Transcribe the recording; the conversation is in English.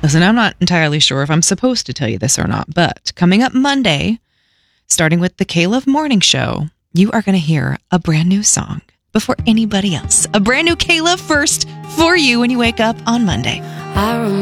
Listen, I'm not entirely sure if I'm supposed to tell you this or not, but coming up Monday, starting with the K-Love Morning Show, you are going to hear a brand new song before anybody else. A brand new K-Love first for you when you wake up on Monday. I remember